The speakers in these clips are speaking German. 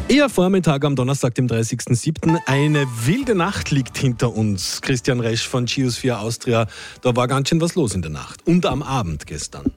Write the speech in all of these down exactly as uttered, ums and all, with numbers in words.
Eher Vormittag am Donnerstag, dem dreißigsten siebten Eine wilde Nacht liegt hinter uns. Christian Resch von Geosphere Austria. Da war ganz schön was los in der Nacht. Und am Abend gestern.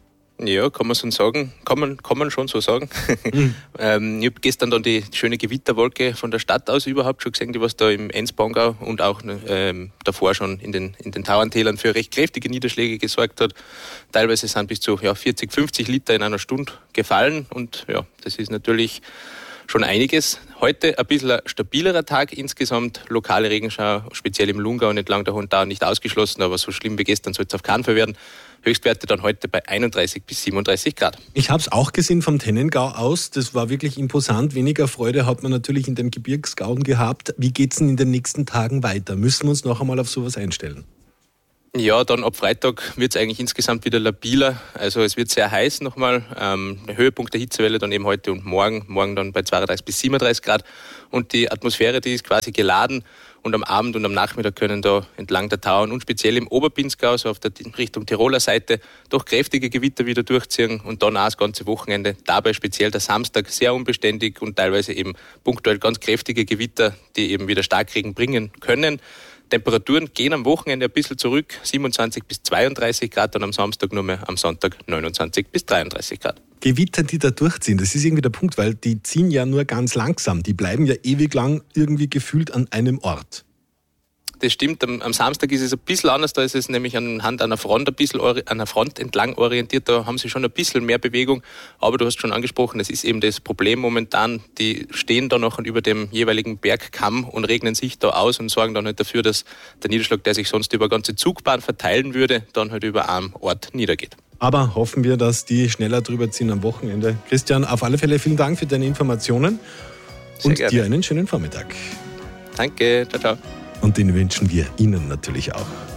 Ja, kann man so sagen. Kann man, kann man schon so sagen. Mhm. ähm, ich habe gestern dann die schöne Gewitterwolke von der Stadt aus überhaupt schon gesehen, die was da im Enzbongau und auch ähm, davor schon in den, in den Tauerntälern für recht kräftige Niederschläge gesorgt hat. Teilweise sind bis zu ja, vierzig, fünfzig Liter in einer Stunde gefallen. Und ja, das ist natürlich schon einiges. Heute ein bisschen ein stabilerer Tag insgesamt. Lokale Regenschauer, speziell im Lungau und entlang der Hohen Tauer nicht ausgeschlossen, aber so schlimm wie gestern soll es auf keinen Fall werden. Höchstwerte dann heute bei einunddreißig bis siebenunddreißig Grad. Ich habe es auch gesehen vom Tennengau aus. Das war wirklich imposant. Weniger Freude hat man natürlich in den Gebirgsgauen gehabt. Wie geht es denn in den nächsten Tagen weiter? Müssen wir uns noch einmal auf sowas einstellen? Ja, dann ab Freitag wird es eigentlich insgesamt wieder labiler. Also es wird sehr heiß nochmal. Ähm, der Höhepunkt der Hitzewelle dann eben heute und morgen. Morgen dann bei zweiunddreißig bis siebenunddreißig Grad. Und die Atmosphäre, die ist quasi geladen. Und am Abend und am Nachmittag können da entlang der Tauern und speziell im Oberpinzgau, so auf der Richtung Tiroler Seite, doch kräftige Gewitter wieder durchziehen und dann auch das ganze Wochenende. Dabei speziell der Samstag sehr unbeständig und teilweise eben punktuell ganz kräftige Gewitter, die eben wieder Starkregen bringen können. Temperaturen gehen am Wochenende ein bisschen zurück, siebenundzwanzig bis zweiunddreißig Grad, dann am Samstag nur mehr, am Sonntag neunundzwanzig bis dreiunddreißig Grad. Gewitter, die da durchziehen, das ist irgendwie der Punkt, weil die ziehen ja nur ganz langsam, die bleiben ja ewig lang irgendwie gefühlt an einem Ort. Das stimmt, am, am Samstag ist es ein bisschen anders, da ist es nämlich anhand einer Front ein bisschen an einer Front entlang orientiert, da haben sie schon ein bisschen mehr Bewegung, aber du hast schon angesprochen, das ist eben das Problem momentan, die stehen da noch über dem jeweiligen Bergkamm und regnen sich da aus und sorgen dann halt dafür, dass der Niederschlag, der sich sonst über eine ganze Zugbahn verteilen würde, dann halt über einen Ort niedergeht. Aber hoffen wir, dass die schneller drüber ziehen am Wochenende. Christian, auf alle Fälle vielen Dank für deine Informationen. Sehr und gerne. Dir einen schönen Vormittag. Danke, ciao, ciao. Und den wünschen wir Ihnen natürlich auch.